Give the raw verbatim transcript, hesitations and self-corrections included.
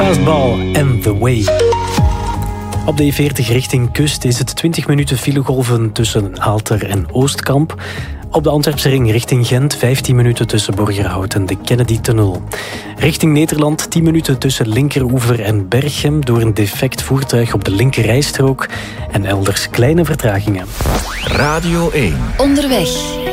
Fastball and The Way. Op de E veertig richting Kust is het twintig minuten filegolven tussen Aalter en Oostkamp. Op de Antwerpse ring richting Gent vijftien minuten tussen Borgerhout en de Kennedy-tunnel. Richting Nederland tien minuten tussen Linkeroever en Berchem door een defect voertuig op de linkerrijstrook en elders kleine vertragingen. Radio één. Onderweg.